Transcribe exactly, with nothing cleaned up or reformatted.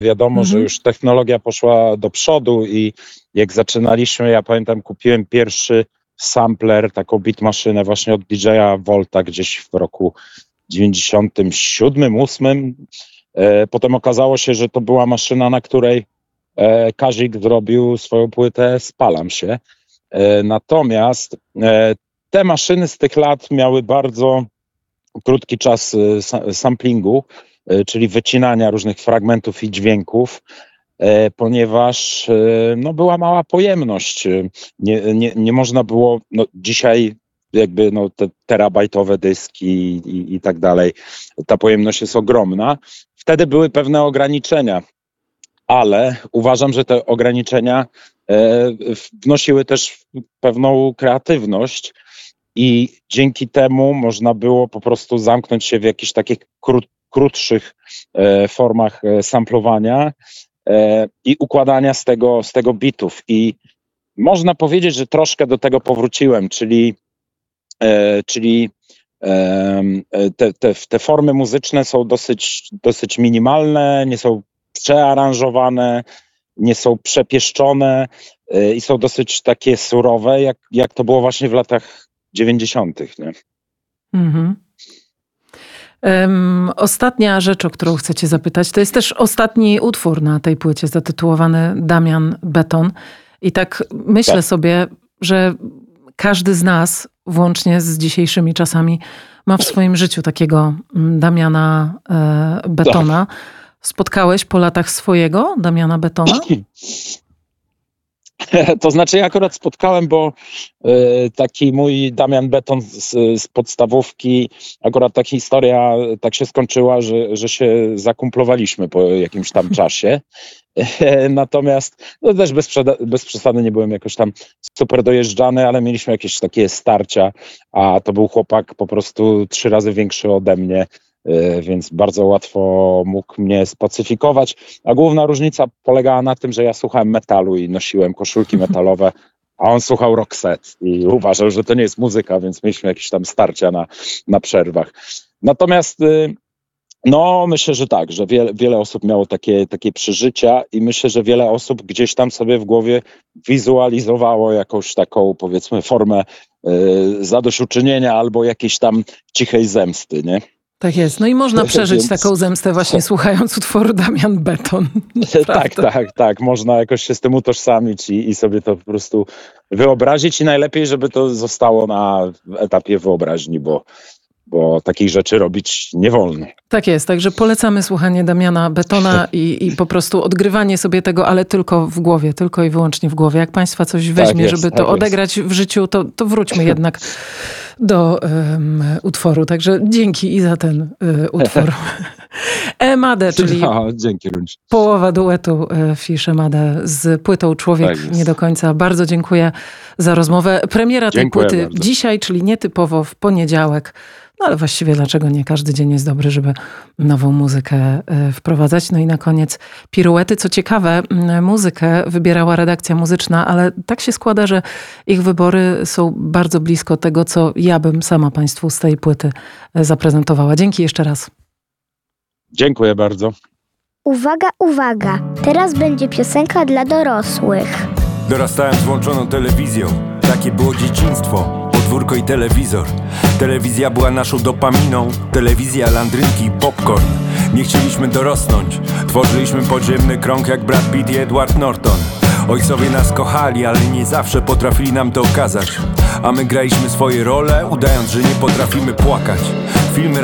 Wiadomo, że Mhm. już technologia poszła do przodu i jak zaczynaliśmy, ja pamiętam, kupiłem pierwszy sampler, taką beat maszynę właśnie od D J Volta gdzieś w roku dziewięćdziesiątym siódmym, ósmym. E, potem okazało się, że to była maszyna, na której e, Kazik zrobił swoją płytę Spalam się. E, natomiast e, te maszyny z tych lat miały bardzo krótki czas e, sa- samplingu, e, czyli wycinania różnych fragmentów i dźwięków, e, ponieważ e, no, była mała pojemność. E, Nie, nie, nie można było, no, dzisiaj jakby no, te terabajtowe dyski i, i tak dalej, ta pojemność jest ogromna. Wtedy były pewne ograniczenia, ale uważam, że te ograniczenia e, wnosiły też pewną kreatywność i dzięki temu można było po prostu zamknąć się w jakichś takich krót, krótszych e, formach e, samplowania e, i układania z tego, z tego bitów. I można powiedzieć, że troszkę do tego powróciłem, czyli, e, czyli em, te, te, te formy muzyczne są dosyć, dosyć minimalne, nie są przearanżowane, nie są przepieszczone e, i są dosyć takie surowe, jak, jak to było właśnie w latach dziewięćdziesiątych. Nie? Mhm. Em, ostatnia rzecz, o którą chcę cię zapytać, to jest też ostatni utwór na tej płycie zatytułowany Damian Beton. I tak myślę Tak. sobie, że każdy z nas, włącznie z dzisiejszymi czasami, ma w swoim życiu takiego mm, Damiana e, Betona. Spotkałeś po latach swojego Damiana Betona? To znaczy ja akurat spotkałem, bo y, taki mój Damian Beton z, z podstawówki, akurat ta historia tak się skończyła, że, że się zakumplowaliśmy po jakimś tam czasie. Natomiast no też bez, przeda- bez przesady nie byłem jakoś tam super dojeżdżany, ale mieliśmy jakieś takie starcia, a to był chłopak po prostu trzy razy większy ode mnie, y, więc bardzo łatwo mógł mnie spacyfikować. A główna różnica polegała na tym, że ja słuchałem metalu i nosiłem koszulki metalowe, a on słuchał rockset i uważał, że to nie jest muzyka, więc mieliśmy jakieś tam starcia na, na przerwach. Natomiast y, no myślę, że tak, że wiele, wiele osób miało takie, takie przeżycia i myślę, że wiele osób gdzieś tam sobie w głowie wizualizowało jakąś taką, powiedzmy, formę y, zadośćuczynienia albo jakiejś tam cichej zemsty, nie? Tak jest. No i można przeżyć Więc- taką zemstę właśnie słuchając utworu Damian Beton. Tak, Prawda? tak, tak. Można jakoś się z tym utożsamić i, i sobie to po prostu wyobrazić i najlepiej, żeby to zostało na etapie wyobraźni, bo, bo takich rzeczy robić nie wolno. Tak jest, także polecamy słuchanie Damiana Betona i, i po prostu odgrywanie sobie tego, ale tylko w głowie, tylko i wyłącznie w głowie. Jak państwa coś weźmie, jest, żeby tak to jest. odegrać w życiu, to, to wróćmy jednak do um, utworu. Także dzięki i za ten y, utwór. Emadę, czyli No, dzięki, Ruńcz. połowa duetu y, Fisz Emadę z płytą Człowiek Tak jest. nie do końca. Bardzo dziękuję za rozmowę. Premiera tej Dziękuję płyty bardzo. dzisiaj, czyli nietypowo w poniedziałek. No ale właściwie dlaczego nie? Każdy dzień jest dobry, żeby nową muzykę e, wprowadzać. No i na koniec piruety. Co ciekawe, m, muzykę wybierała redakcja muzyczna, ale tak się składa, że ich wybory są bardzo blisko tego, co ja bym sama państwu z tej płyty e, zaprezentowała. Dzięki jeszcze raz. Dziękuję bardzo. Uwaga, uwaga! Teraz będzie piosenka dla dorosłych. Dorastałem z włączoną telewizją. Takie było dzieciństwo, podwórko i telewizor. Telewizja była naszą dopaminą. Telewizja, landrynki i popcorn. Nie chcieliśmy dorosnąć. Tworzyliśmy podziemny krąg jak Brad Pitt i Edward Norton. Ojcowie nas kochali, ale nie zawsze potrafili nam to okazać. A my graliśmy swoje role, udając, że nie potrafimy płakać. Filmy